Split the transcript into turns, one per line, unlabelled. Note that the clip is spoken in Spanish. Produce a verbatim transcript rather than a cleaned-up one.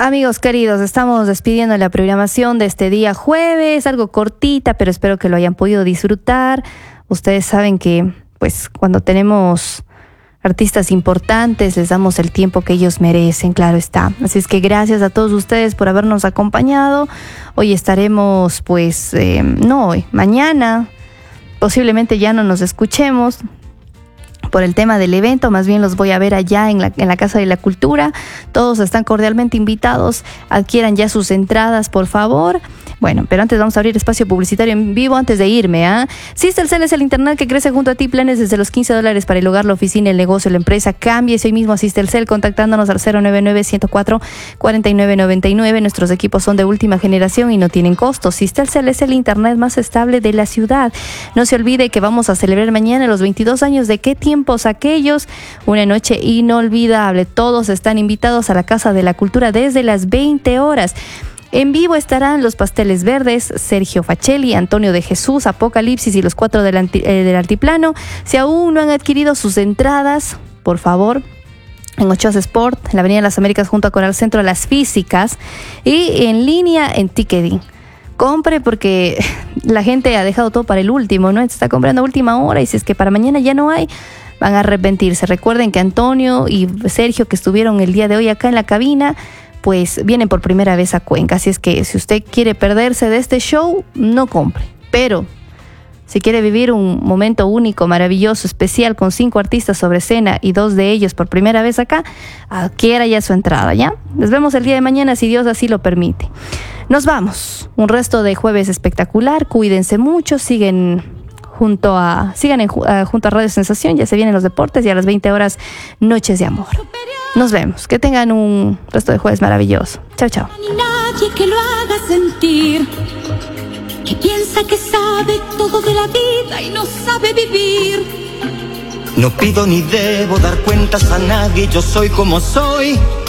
Amigos queridos, estamos despidiendo la programación de este día jueves, algo cortita, pero espero que lo hayan podido disfrutar. Ustedes saben que, pues, cuando tenemos artistas importantes, les damos el tiempo que ellos merecen, claro está. Así es que gracias a todos ustedes por habernos acompañado. Hoy estaremos, pues, eh, no hoy, mañana, posiblemente ya no nos escuchemos por el tema del evento, más bien los voy a ver allá en la, en la Casa de la Cultura. Todos están cordialmente invitados, adquieran ya sus entradas, por favor. Bueno, pero antes vamos a abrir espacio publicitario en vivo antes de irme, ¿ah? ¿eh? Sistelcel es el internet que crece junto a ti, planes desde los quince dólares para el hogar, la oficina, el negocio, la empresa. Cámbiese hoy mismo a Sistelcel contactándonos al cero nueve nueve, uno cero cuatro, cuatro nueve nueve nueve. Nuestros equipos son de última generación y no tienen costos. Sistelcel es el internet más estable de la ciudad. No se olvide que vamos a celebrar mañana los veintidós años de qué tiempos aquellos, una noche inolvidable. Todos están invitados a la Casa de la Cultura desde las veinte horas. En vivo estarán los Pasteles Verdes, Sergio Facelli, Antonio de Jesús, Apocalipsis y los cuatro del, anti, eh, del Altiplano. Si aún no han adquirido sus entradas, por favor, en Ochoas Sport, en la Avenida de las Américas junto a Coral Centro, Las Físicas, y en línea en Ticketing. Compre porque la gente ha dejado todo para el último, ¿no? Se está comprando a última hora y si es que para mañana ya no hay, van a arrepentirse. Recuerden que Antonio y Sergio, que estuvieron el día de hoy acá en la cabina, pues vienen por primera vez a Cuenca. Así es que si usted quiere perderse de este show, no compre. Pero si quiere vivir un momento único, maravilloso, especial, con cinco artistas sobre escena y dos de ellos por primera vez acá, adquiera ya su entrada, ¿ya? Nos vemos el día de mañana si Dios así lo permite. Nos vamos. Un resto de jueves espectacular. Cuídense mucho. Siguen junto a, sigan en, uh, junto a Radio Sensación. Ya se vienen los deportes y a las veinte horas, Noches de Amor. Nos vemos. Que tengan un resto de jueves maravilloso. Chao, chao.
Nadie que lo haga sentir, que piensa que sabe todo de la vida y no sabe vivir.
No pido ni debo dar cuentas a nadie, yo soy como soy.